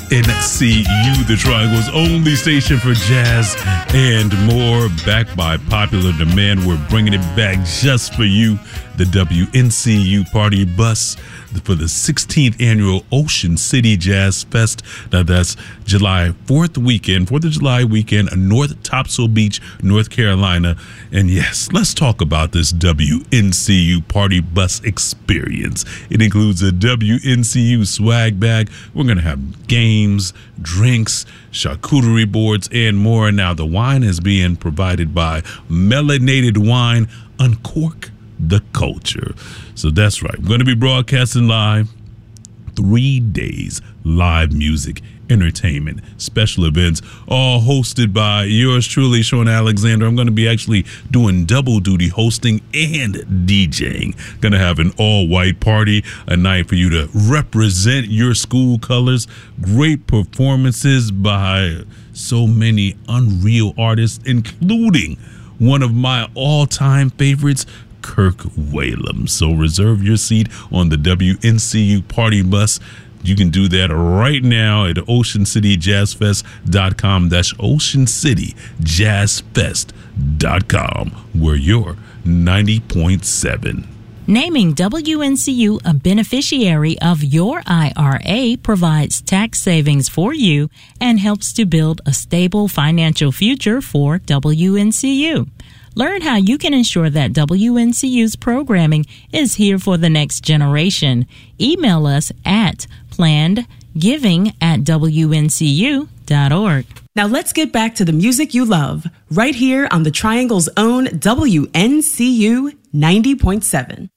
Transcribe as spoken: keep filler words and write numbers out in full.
N C U, the Triangle's only station for jazz and more. Backed by popular demand, we're bringing it back just for you. The W N C U Party Bus for the sixteenth annual Ocean City Jazz Fest. Now that's July fourth weekend, fourth of July weekend, North Topsail Beach, North Carolina. And yes, let's talk about this W N C U Party Bus experience. It includes a W N C U swag bag. We're going to have games, drinks, charcuterie boards, and more. Now the wine is being provided by Melanated Wine. Uncork the culture. So that's right. We're going to be broadcasting live three days, live music, entertainment, special events, all hosted by yours truly, Sean Alexander. I'm going to be actually doing double duty, hosting and DJing. Going to have an all-white party, a night for you to represent your school colors. Great performances by so many unreal artists, including one of my all-time favorites, Kirk Whalum. So reserve your seat on the W N C U Party Bus. You can do that right now at ocean city jazz fest dot com. That's ocean city jazz fest dot com. We're your ninety point seven. Naming W N C U a beneficiary of your I R A provides tax savings for you and helps to build a stable financial future for W N C U. Learn how you can ensure that W N C U's programming is here for the next generation. Email us at plannedgiving at W N C U dot org. Now let's get back to the music you love, right here on the Triangle's own W N C U ninety point seven.